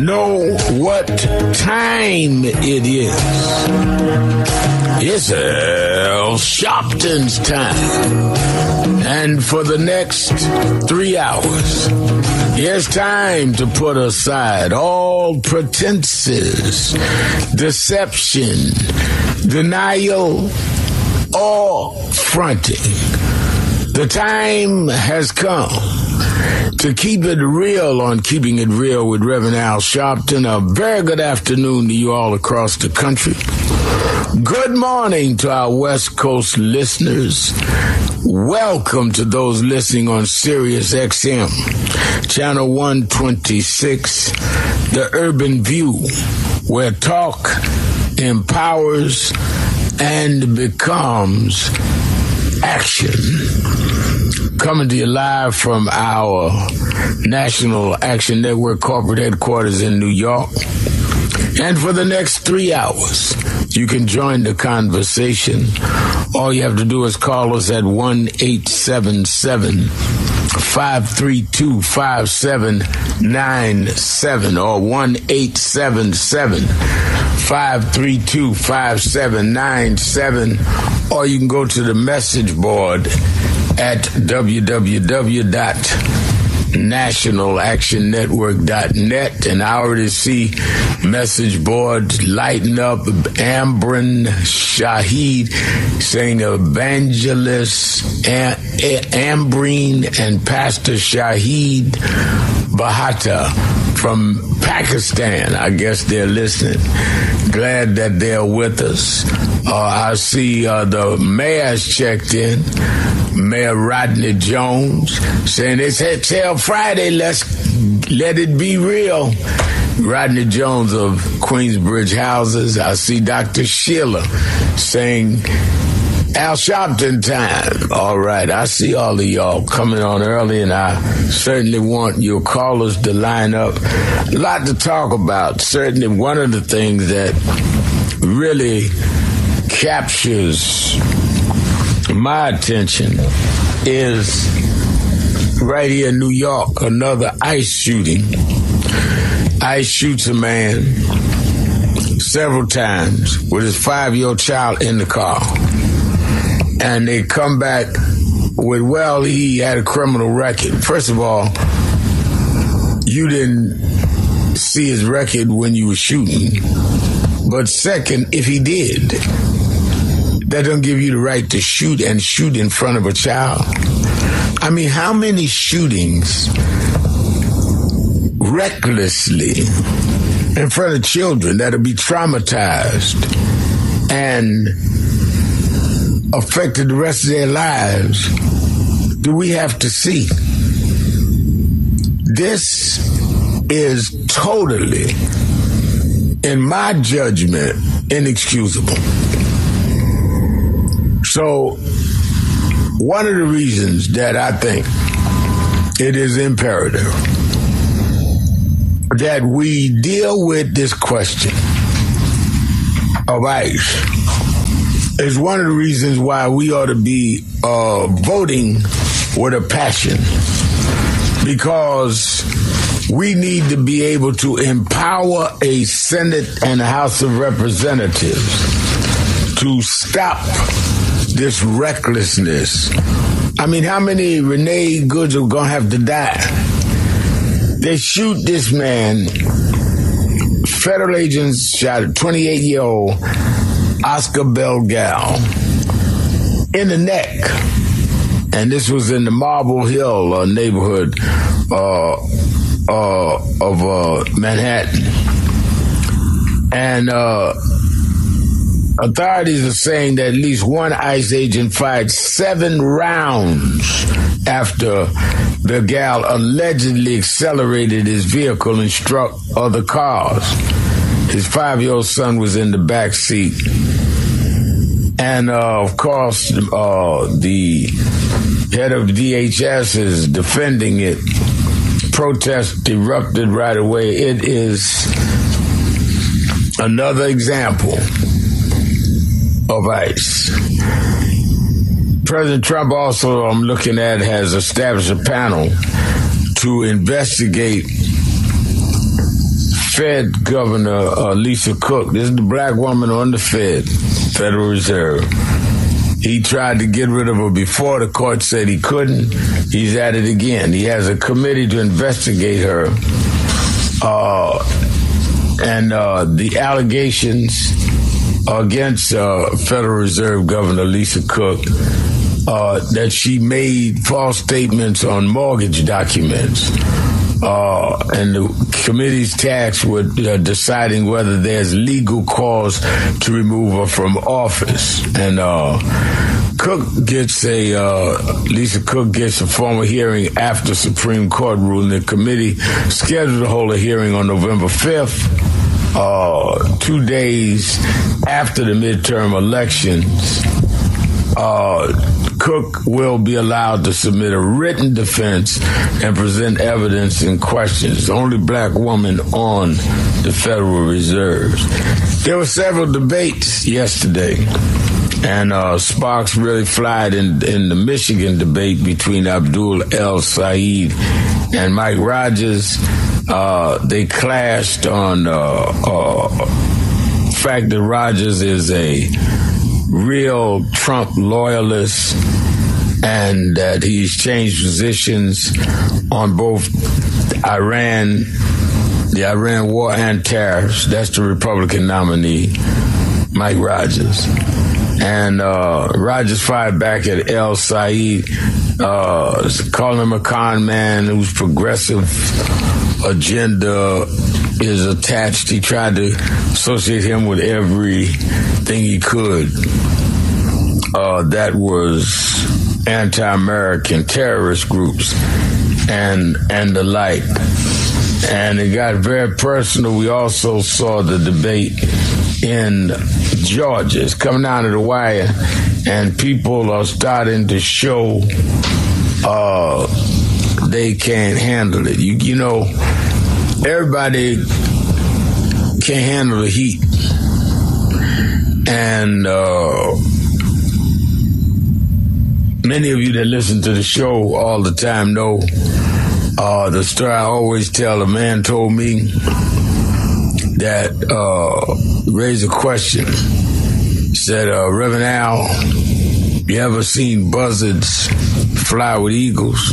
know what time it is. It's Al Sharpton's time. And for the next 3 hours, it's time to put aside all pretenses, deception, denial, or fronting. The time has come to keep it real on Keeping It Real with Reverend Al Sharpton. A very good afternoon to you all across the country. Good morning to our West Coast listeners. Welcome to those listening on Sirius XM, Channel 126, The Urban View, where talk empowers and becomes action. Coming to you live from our National Action Network corporate headquarters in New York. And for the next 3 hours, you can join the conversation. All you have to do is call us at 1-877-532-5797 or 1-877-532-5797, or you can go to the message board at www.nationalactionnetwork.net, and I already see message board lighting up. Ambryn Shahid saying Evangelist Ambryn and Pastor Shahid Bahata from Pakistan. I guess they're listening. Glad that they're with us. I see the mayor's checked in. Mayor Rodney Jones saying it's till Friday, let it be real. Rodney Jones of Queensbridge Houses. I see Dr. Sheila saying Al Sharpton time. All right, I see all of y'all coming on early, and I certainly want your callers to line up. A lot to talk about. Certainly one of the things that really captures my attention is right here in New York, another ICE shooting. ICE shoots a man several times with his 5-year-old child in the car. And they come back with, well, he had a criminal record. First of all, you didn't see his record when you were shooting. But second, if he did, that don't give you the right to shoot and shoot in front of a child. I mean, how many shootings recklessly in front of children that'll be traumatized and affected the rest of their lives do we have to see? This is totally, in my judgment, inexcusable. So, one of the reasons that I think it is imperative that we deal with this question of ICE is one of the reasons why we ought to be voting with a passion, because we need to be able to empower a Senate and a House of Representatives to stop this recklessness. I mean, how many Renee Goods are going to have to die? They shoot this man. Federal agents shot a 28-year-old Oscar Belgal in the neck. And this was in the Marble Hill neighborhood of Manhattan. And authorities are saying that at least one ICE agent fired 7 rounds after Belgal allegedly accelerated his vehicle and struck other cars. His 5-year-old son was in the back seat. And, of course, the head of DHS is defending it. Protest erupted right away. It is another example of ICE. President Trump also, I'm looking at, has established a panel to investigate Fed Governor Lisa Cook. This is the black woman on the Federal Reserve. He tried to get rid of her before the court said he couldn't. He's at it again. He has a committee to investigate her. And the allegations against Federal Reserve Governor Lisa Cook that she made false statements on mortgage documents. And the committee's tasked with deciding whether there's legal cause to remove her from office. And Lisa Cook gets a formal hearing after Supreme Court ruling. The committee scheduled to hold a hearing on November 5th, 2 days after the midterm elections. Cook will be allowed to submit a written defense and present evidence and questions. The only black woman on the Federal Reserve. There were several debates yesterday, and sparks really flied in the Michigan debate between Abdul El-Sayed and Mike Rogers. They clashed on the fact that Rogers is a real Trump loyalist and that he's changed positions on both the Iran war and tariffs. That's the Republican nominee, Mike Rogers. And Rogers fired back at El-Sayed, calling him a con man whose progressive agenda is attached. He tried to associate him with everything he could that was anti-American terrorist groups and the like. And it got very personal. We also saw the debate in Georgia. It's coming down to the wire, and people are starting to show they can't handle it. You know, everybody can't handle the heat. And many of you that listen to the show all the time know the story I always tell. A man told me that raised a question. He said, Reverend Al, you ever seen buzzards fly with eagles?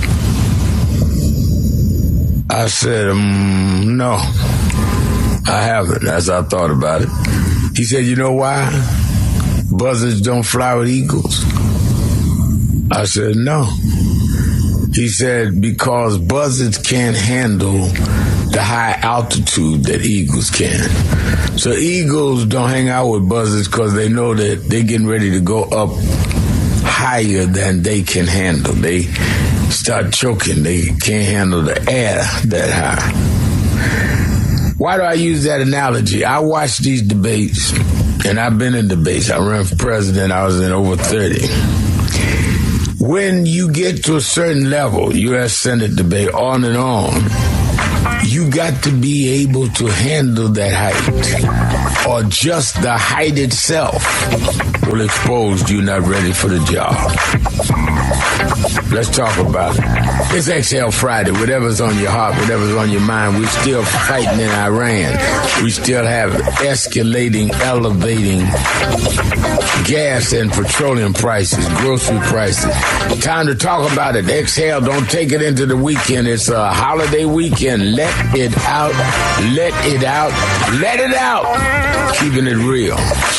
I said, no, I haven't, as I thought about it. He said, you know why buzzards don't fly with eagles? I said, no. He said, because buzzards can't handle the high altitude that eagles can. So eagles don't hang out with buzzards because they know that they're getting ready to go up higher than they can handle. They start choking. They can't handle the air that high. Why do I use that analogy? I watch these debates, and I've been in debates. I ran for president. I was in over 30. When you get to a certain level, U.S. Senate debate, on and on, you got to be able to handle that height, or just the height itself will expose you not ready for the job. Let's talk about it. It's Exhale Friday. Whatever's on your heart, whatever's on your mind, we're still fighting in Iran. We still have escalating, elevating gas and petroleum prices, grocery prices. Time to talk about it. Exhale. Don't take it into the weekend. It's a holiday weekend. Let it out. Let it out. Let it out. Keeping it real.